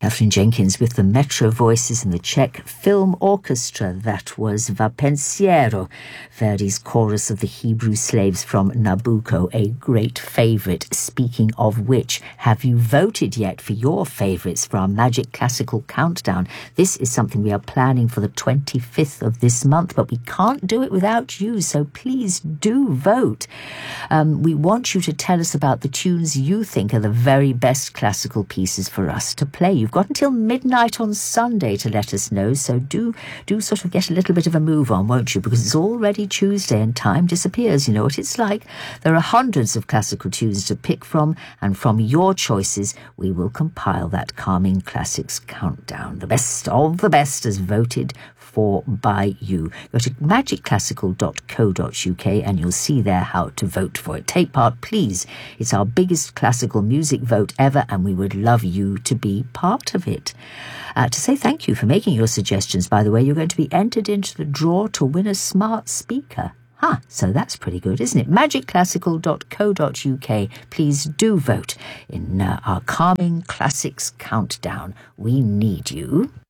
Catherine Jenkins with the Metro Voices and the Czech Film Orchestra. That was Va Pensiero, Verdi's chorus of the Hebrew slaves from Nabucco, a great favourite. Speaking of which, have you voted yet for your favourites for our Magic Classical Countdown? This is something we are planning for the 25th of this month, but we can't do it without you, so please do vote. We want you to tell us about the tunes you think are the very best classical pieces for us to play. You've got until midnight on Sunday to let us know, so do sort of get a little bit of a move on, won't you? Because it's already Tuesday and time disappears. You know what it's like. There are hundreds of classical tunes to pick from, and from your choices, we will compile that Calming Classics Countdown. The best of the best as voted for by you. Go to magicclassical.co.uk and you'll see there how to vote for it. Take part, please. It's our biggest classical music vote ever, and we would love you to be part of it. To say thank you for making your suggestions, by the way, you're going to be entered into the draw to win a smart speaker. So that's pretty good, isn't it? magicclassical.co.uk. Please do vote in our Calming Classics Countdown. We need you.